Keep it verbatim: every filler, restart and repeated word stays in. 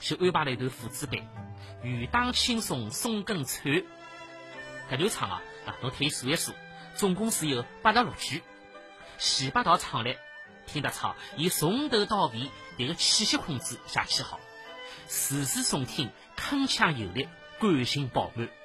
就安排了一段父子版，雨当轻松送更惨。搿段唱啊，啊，侬可以数一数，总共是有八十六句。前八道唱来，听得出伊从头到尾迭个气息控制写起好，字字诵听铿锵有力，感情饱满。